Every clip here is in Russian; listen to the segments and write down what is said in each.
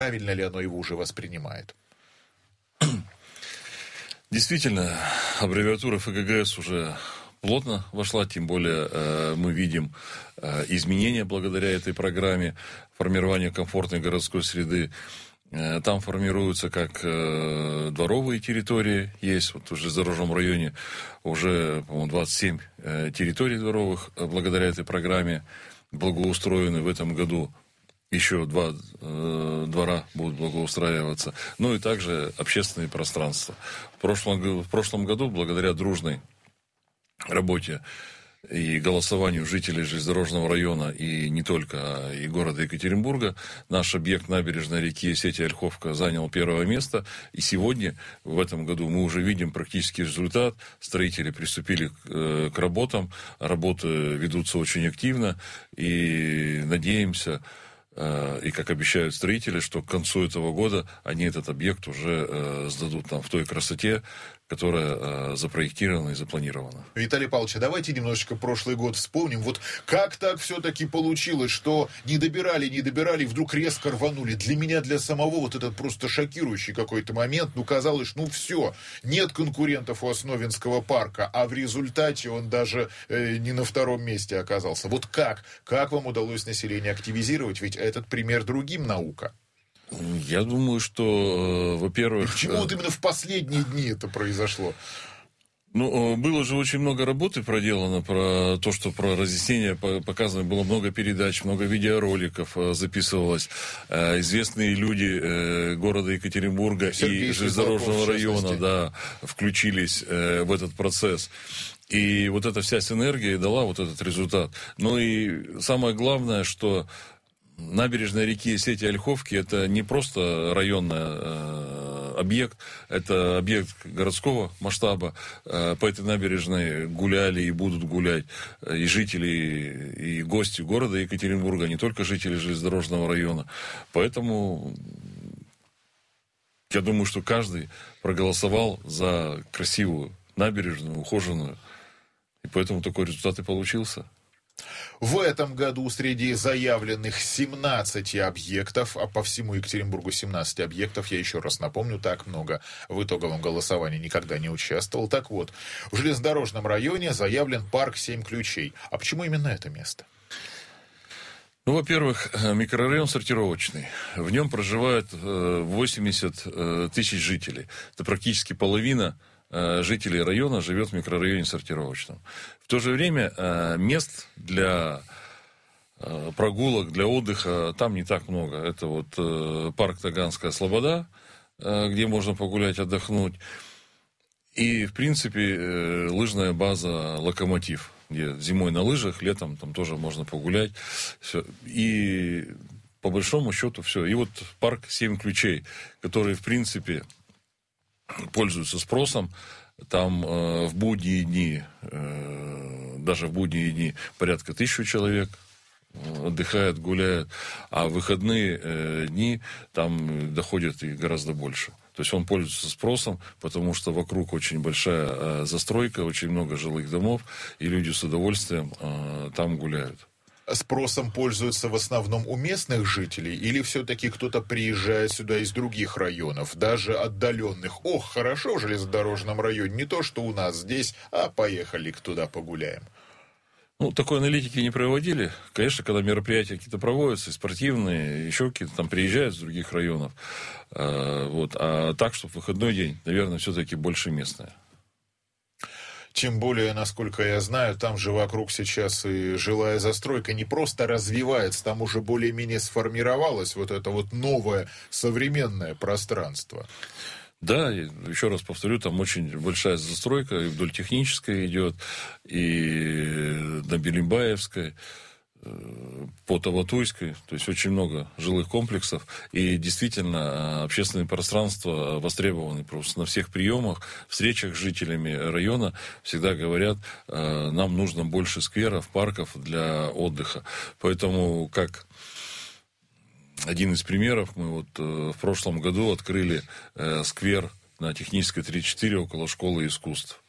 правильно ли оно его уже воспринимает? Действительно, аббревиатура ФГГС уже плотно вошла, тем более мы видим изменения благодаря этой программе формирования комфортной городской среды. Там формируются как дворовые территории, есть вот в железнодорожном районе уже, по-моему, 27 территорий дворовых благодаря этой программе благоустроены в этом году. Еще 2 двора будут благоустраиваться. Ну и также общественные пространства. В прошлом году, благодаря дружной работе и голосованию жителей железнодорожного района, и не только, и города Екатеринбурга, наш объект набережной реки Сети Ольховка занял 1 место. И сегодня, в этом году, мы уже видим практический результат. Строители приступили к работам. Работы ведутся очень активно. И надеемся, и как обещают строители, что к концу этого года они этот объект уже сдадут там в той красоте, которая запроектирована и запланирована. Виталий Павлович, давайте немножечко прошлый год вспомним. Вот как так все-таки получилось, что не добирали, и вдруг резко рванули? Для меня, для самого, вот этот просто шокирующий какой-то момент. Ну, казалось, ну все, нет конкурентов у Основинского парка, а в результате он даже не на 2-м месте оказался. Вот как? Как вам удалось население активизировать? Ведь этот пример другим наука. Я думаю, что, во-первых... Почему вот именно в последние дни это произошло? Ну, было же очень много работы проделано про то, что про разъяснение показано. Было много передач, много видеороликов записывалось. Известные люди города Екатеринбурга и железнодорожного района включились в этот процесс. И вот эта вся синергия дала вот этот результат. Ну и самое главное, что набережная реки Сети Ольховки — это не просто районный объект, это объект городского масштаба. По этой набережной гуляли и будут гулять и жители, и гости города Екатеринбурга, не только жители железнодорожного района. Поэтому я думаю, что каждый проголосовал за красивую набережную, ухоженную. И поэтому такой результат и получился. В этом году среди заявленных 17 объектов, а по всему Екатеринбургу 17 объектов, я еще раз напомню, так много в итоговом голосовании никогда не участвовал. Так вот, в железнодорожном районе заявлен парк 7 ключей. А почему именно это место? Ну, во-первых, микрорайон сортировочный. В нем проживает 80 тысяч жителей. Это практически половина жителей района живет в микрорайоне сортировочном. В то же время мест для прогулок, для отдыха там не так много. Это вот парк Таганская Слобода, где можно погулять, отдохнуть. И, в принципе, лыжная база «Локомотив», где зимой на лыжах, летом там тоже можно погулять. Все. И по большому счету все. И вот парк 7 ключей, который, в принципе, пользуются спросом. Там в будние дни, даже в будние дни, порядка 1000 человек отдыхают, гуляют, а в выходные дни там доходит и гораздо больше. То есть он пользуется спросом, потому что вокруг очень большая застройка, очень много жилых домов, и люди с удовольствием там гуляют. Спросом пользуются в основном у местных жителей, или все-таки кто-то приезжает сюда из других районов, даже отдаленных? Ох, хорошо в железнодорожном районе, не то, что у нас здесь, а поехали туда погуляем. Ну, такой аналитики не проводили. Конечно, когда мероприятия какие-то проводятся, спортивные, еще какие-то там приезжают с других районов. Вот. А так, чтобы в выходной день, наверное, все-таки больше местные. Тем более, насколько я знаю, там же вокруг сейчас и жилая застройка не просто развивается, там уже более-менее сформировалось вот это вот новое современное пространство. Да, еще раз повторю, там очень большая застройка, и вдоль Технической идет, и на Белимбаевской, по Таватуйской, то есть очень много жилых комплексов, и действительно общественные пространства востребованы просто на всех приемах, встречах с жителями района всегда говорят, нам нужно больше скверов, парков для отдыха. Поэтому, как один из примеров, мы вот в прошлом году открыли сквер на Технической 34 около школы искусств.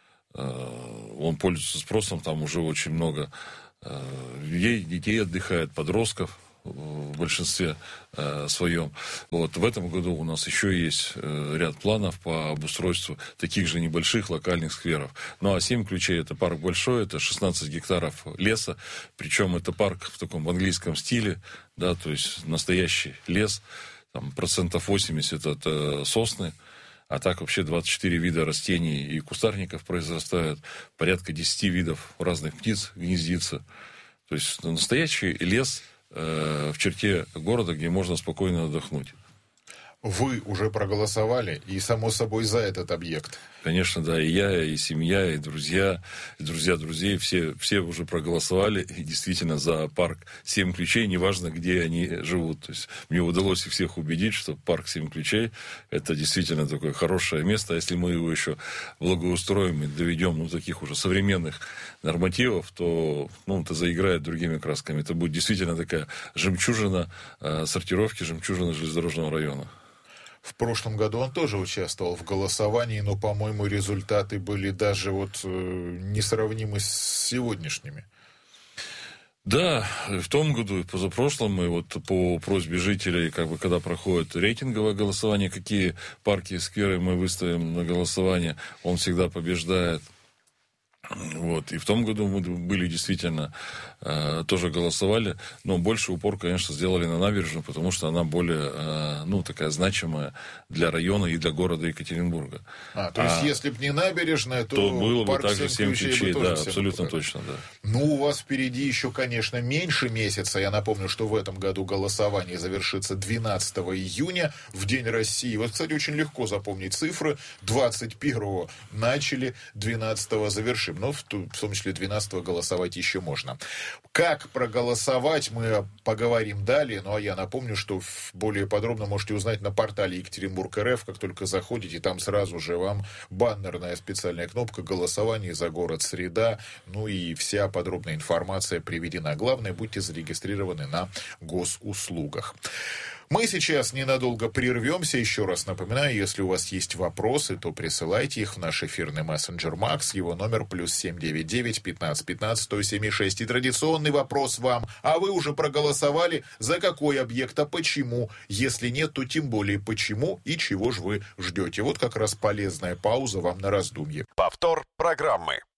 Он пользуется спросом, там уже очень много детей отдыхает, подростков. в большинстве своем. Вот. В этом году у нас еще есть ряд планов по обустройству таких же небольших локальных скверов. Ну а 7 ключей — это парк большой, это 16 гектаров леса, причем это парк в таком английском стиле, да, то есть настоящий лес, там 80% это сосны, а так вообще 24 вида растений и кустарников произрастают, порядка 10 видов разных птиц гнездится. То есть настоящий лес в черте города, где можно спокойно отдохнуть. Вы уже проголосовали, и, само собой, за этот объект? Конечно, да, и я, и семья, и друзья друзей, все уже проголосовали, и действительно за парк 7 ключей, неважно, где они живут. То есть мне удалось их всех убедить, что парк 7 ключей — это действительно такое хорошее место. А если мы его еще благоустроим и доведем таких уже современных нормативов, то это заиграет другими красками. Это будет действительно такая жемчужина сортировки, жемчужина железнодорожного района. В прошлом году он тоже участвовал в голосовании, но, по-моему, результаты были даже несравнимы с сегодняшними. Да, в том году и позапрошлом мы по просьбе жителей, когда проходит рейтинговое голосование, какие парки и скверы мы выставим на голосование, он всегда побеждает. И в том году мы были действительно, тоже голосовали, но больше упор, конечно, сделали на набережную, потому что она более, такая значимая для района и для города Екатеринбурга. То есть, если бы не набережная, то было бы парк также 7 ключей, да, абсолютно показали. точно, да. У вас впереди еще, конечно, меньше месяца. Я напомню, что в этом году голосование завершится 12 июня, в День России. Кстати, очень легко запомнить цифры. 21-го начали, 12-го завершим. Но в том числе 12-го голосовать еще можно. Как проголосовать, мы поговорим далее. Ну, а я напомню, что более подробно можете узнать на портале Екатеринбург.РФ. Как только заходите, там сразу же вам баннерная специальная кнопка «Голосование за город Среда». И вся подробная информация приведена. Главное, будьте зарегистрированы на госуслугах. Мы сейчас ненадолго прервемся. Еще раз напоминаю, если у вас есть вопросы, то присылайте их в наш эфирный мессенджер Макс. Его номер +7 99 15 15 107 6. И традиционный вопрос вам. А вы уже проголосовали? За какой объект? А почему? Если нет, то тем более почему и чего же вы ждете? Вот как раз полезная пауза вам на раздумье. Повтор программы.